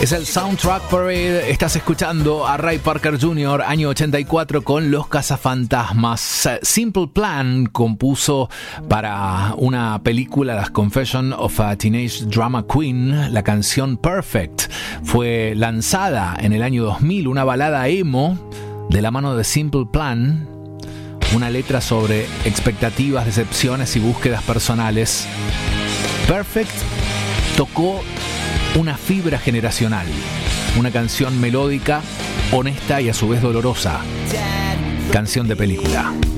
Es el Soundtrack Parade. Estás escuchando a Ray Parker Jr., año 84, con Los Cazafantasmas. Simple Plan compuso para una película, The Confession of a Teenage Drama Queen, la canción Perfect. Fue lanzada en el año 2000, una balada emo de la mano de Simple Plan, una letra sobre expectativas, decepciones y búsquedas personales. Perfect tocó una fibra generacional, una canción melódica, honesta y a su vez dolorosa. Canción de película.